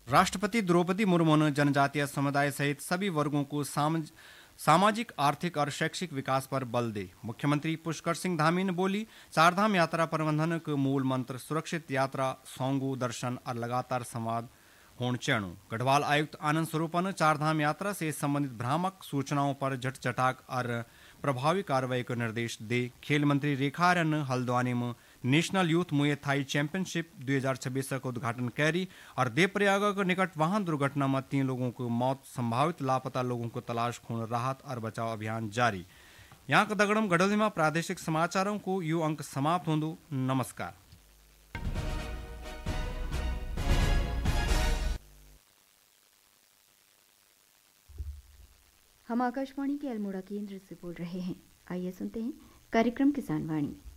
राष्ट्रपति द्रौपदी मुर्मू ने जनजातीय समुदाय सहित सभी वर्गों को सामाजिक, आर्थिक और शैक्षिक विकास पर बल दे। मुख्यमंत्री पुष्कर सिंह धामी ने बोली, चारधाम यात्रा प्रबंधन के मूल मंत्र सुरक्षित यात्रा, सोंगू दर्शन और लगातार संवाद होण चैणु। गढ़वाल आयुक्त आनंद स्वरूपन चारधाम यात्रा से संबंधित भ्रामक सूचनाओं पर झटचटाक और प्रभावी कार्रवाई के निर्देश दे। खेल मंत्री रेखा आर्यन हल्द्वानी में नेशनल यूथ मुए थाई चैंपियनशिप 2026 का उद्घाटन कैरी और देवप्रयाग के निकट वाहन दुर्घटना में 3 लोगों की मौत, संभावित लापता लोगों को तलाश खून, राहत और बचाव अभियान जारी। यहाँ का दगड़म गढ़ोली में प्रादेशिक समाचारों को यू अंक समाप्त होंदु। नमस्कार। हम आकाशवाणी के अल्मोड़ा केंद्र से बोल रहे हैं। आइए सुनते हैं कार्यक्रम किसान वाणी।